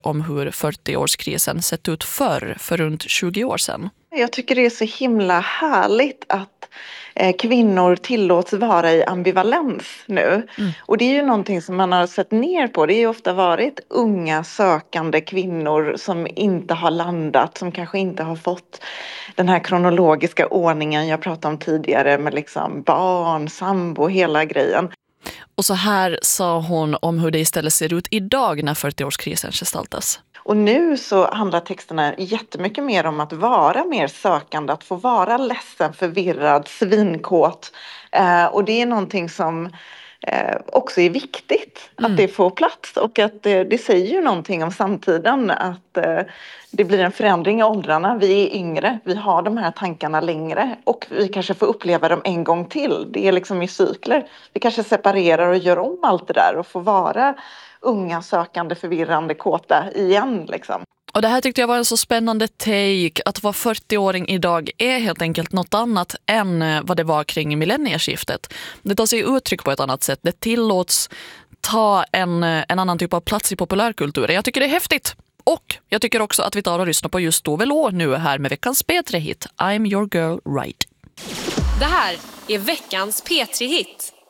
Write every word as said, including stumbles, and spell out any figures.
om hur fyrtioårskrisen sett ut förr, för runt tjugo år sedan. Jag tycker det är så himla härligt att eh, kvinnor tillåts vara i ambivalens nu. Mm. Och det är ju någonting som man har sett ner på. Det har ju ofta varit unga sökande kvinnor som inte har landat, som kanske inte har fått den här kronologiska ordningen jag pratade om tidigare med liksom barn, sambo, hela grejen. Och så här sa hon om hur det istället ser ut idag när fyrtioårskrisen gestaltas. Och nu så handlar texterna jättemycket mer om att vara mer sökande, att få vara ledsen, förvirrad, svinkåt. Eh, och det är någonting som eh, också är viktigt, mm. att det får plats. Och att eh, det säger ju någonting om samtiden, att eh, det blir en förändring i åldrarna. Vi är yngre, vi har de här tankarna längre och vi kanske får uppleva dem en gång till. Det är liksom i cykler. Vi kanske separerar och gör om allt det där och får vara unga, sökande, förvirrande, kåta igen liksom. Och det här tyckte jag var en så spännande take. Att vara fyrtioåring idag är helt enkelt något annat än vad det var kring millennieskiftet. Det tar sig uttryck på ett annat sätt. Det tillåts ta en, en annan typ av plats i populärkulturen. Jag tycker det är häftigt. Och jag tycker också att vi tar och lyssnar på just Tove Lo nu här med veckans P tre-hit I'm your girl right. Det här är veckans P tre-hit.